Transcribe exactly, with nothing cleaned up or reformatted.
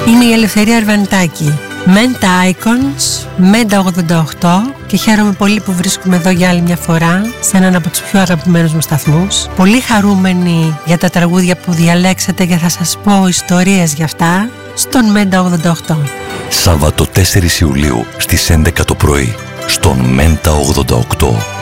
Είμαι η Ελευθερία Αρβανιτάκη, Menta Icons, Menta ογδόντα οκτώ, και χαίρομαι πολύ που βρίσκομαι εδώ για άλλη μια φορά σε έναν από τους πιο αγαπημένους μου σταθμούς. Πολύ χαρούμενη για τα τραγούδια που διαλέξατε και θα σας πω ιστορίες για αυτά στον Menta ογδόντα οκτώ. Σάββατο τέσσερις Ιουλίου στις έντεκα το πρωί στον Menta ογδόντα οκτώ.